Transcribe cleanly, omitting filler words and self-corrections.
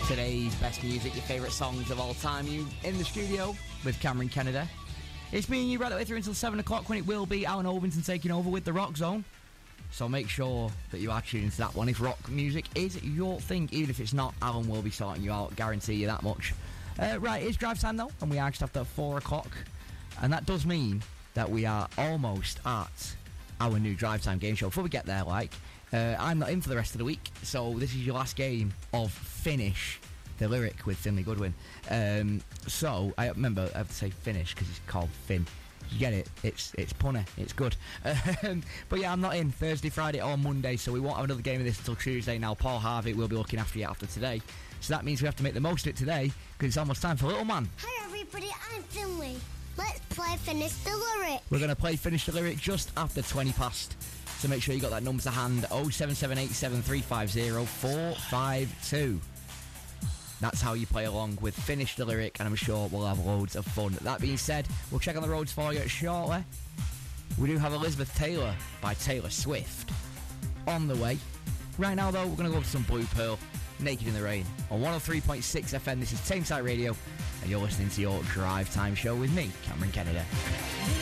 Today's best music, your favourite songs of all time. You in the studio with Cameron Kennedy. It's me and you right the way through until 7 o'clock when it will be Alan Ovington taking over with the Rock Zone. So make sure that you are tuned into that one if rock music is your thing. Even if it's not, Alan will be sorting you out, guarantee you that much. Right, it's drive time though, and we are just after 4 o'clock. And that does mean that we are almost at our new drive time game show. Before we get there, I'm not in for the rest of the week, so this is your last game of Finish the Lyric with Finley Goodwin. So I remember I have to say finish because it's called Finn. You get it? It's punny. It's good. But yeah, I'm not in Thursday, Friday or Monday, so we won't have another game of this until Tuesday. Now Paul Harvey will be looking after you after today, so that means we have to make the most of it today because it's almost time for Little Man. Hi everybody, I'm Finley. Let's play Finish the Lyric. We're going to play Finish the Lyric just after 20 past. So make sure you got that number to hand, 07787350452. That's how you play along with Finish the Lyric, and I'm sure we'll have loads of fun. That being said, we'll check on the roads for you shortly. We do have Elizabeth Taylor by Taylor Swift on the way. Right now, though, we're going to go to some Blue Pearl, Naked in the Rain, on 103.6 FM. This is Tameside Radio, and you're listening to your Drive Time show with me, Cameron Kennedy.